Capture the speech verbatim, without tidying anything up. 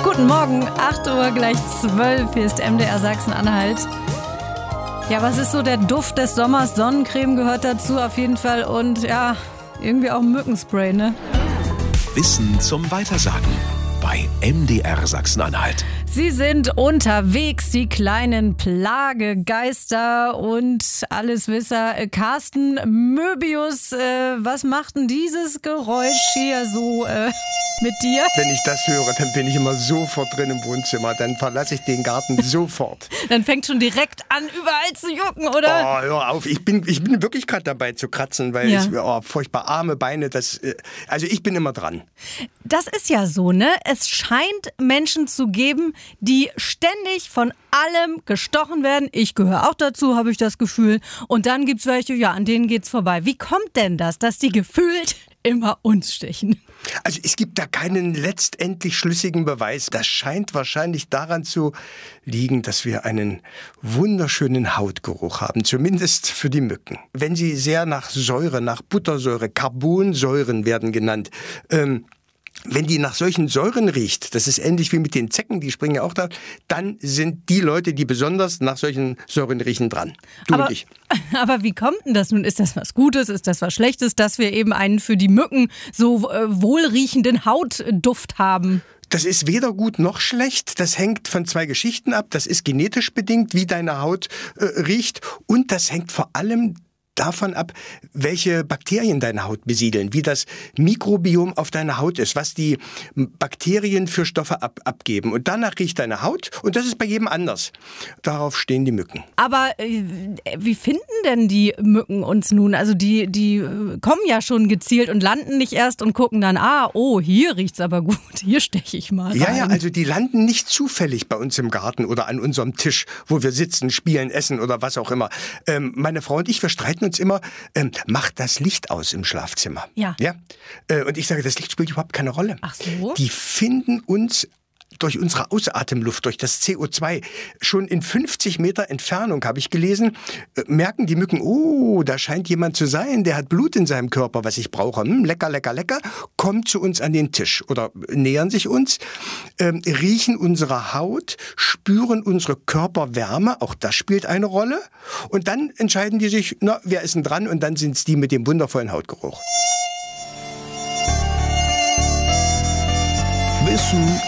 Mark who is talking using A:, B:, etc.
A: Guten Morgen, acht Uhr gleich zwölf, hier ist M D R Sachsen-Anhalt. Ja, was ist so der Duft des Sommers? Sonnencreme gehört dazu auf jeden Fall und ja, irgendwie auch Mückenspray, ne?
B: Wissen zum Weitersagen bei M D R Sachsen-Anhalt.
A: Sie sind unterwegs, die kleinen Plagegeister und Alleswisser. Carsten Möbius, äh, was macht denn dieses Geräusch hier so äh, mit dir?
C: Wenn ich das höre, dann bin ich immer sofort drin im Wohnzimmer. Dann verlasse ich den Garten sofort.
A: Dann fängt schon direkt an, überall zu jucken, oder?
C: Oh, hör auf. Ich bin, ich bin wirklich gerade dabei zu kratzen, weil
A: Ja.
C: es, oh, furchtbar Arme, Beine, das, äh, also ich bin immer dran.
A: Das ist ja so, ne? Es scheint Menschen zu geben, die ständig von allem gestochen werden. Ich gehöre auch dazu, habe ich das Gefühl. Und dann gibt's welche, ja, an denen geht's vorbei. Wie kommt denn das, dass die gefühlt immer uns stechen?
C: Also es gibt da keinen letztendlich schlüssigen Beweis. Das scheint wahrscheinlich daran zu liegen, dass wir einen wunderschönen Hautgeruch haben, zumindest für die Mücken. Wenn sie sehr nach Säure, nach Buttersäure, Carbonsäuren werden genannt, ähm, wenn die nach solchen Säuren riecht, das ist ähnlich wie mit den Zecken, die springen ja auch da, dann sind die Leute, die besonders nach solchen Säuren riechen, dran. Du
A: aber,
C: und ich.
A: aber wie kommt denn das nun? Ist das was Gutes? Ist das was Schlechtes, dass wir eben einen für die Mücken so äh, wohlriechenden Hautduft haben?
C: Das ist weder gut noch schlecht. Das hängt von zwei Geschichten ab. Das ist genetisch bedingt, wie deine Haut äh, riecht. Und das hängt vor allem davon ab, welche Bakterien deine Haut besiedeln, wie das Mikrobiom auf deiner Haut ist, was die Bakterien für Stoffe ab, abgeben. Und danach riecht deine Haut und das ist bei jedem anders. Darauf stehen die Mücken.
A: Aber äh, wie finden denn die Mücken uns nun? Also die, die äh, kommen ja schon gezielt und landen nicht erst und gucken dann, ah, oh, hier riecht's aber gut, hier steche ich mal rein.
C: Ja, ja, also die landen nicht zufällig bei uns im Garten oder an unserem Tisch, wo wir sitzen, spielen, essen oder was auch immer. Ähm, meine Frau und ich, wir streiten uns immer, ähm, macht das Licht aus im Schlafzimmer.
A: Ja.
C: Ja? Äh, und ich sage, das Licht spielt überhaupt keine Rolle.
A: Ach so?
C: Die finden uns durch unsere Ausatemluft, durch das C O zwei, schon in fünfzig Meter Entfernung, habe ich gelesen, äh, merken die Mücken, oh, da scheint jemand zu sein, der hat Blut in seinem Körper, was ich brauche. Hm, lecker, lecker, lecker, kommt zu uns an den Tisch oder nähern sich uns, ähm, riechen unsere Haut, spüren unsere Körperwärme, auch das spielt eine Rolle. Und dann entscheiden die sich, na, wer ist denn dran? Und dann sind es die mit dem wundervollen Hautgeruch.
B: Wissen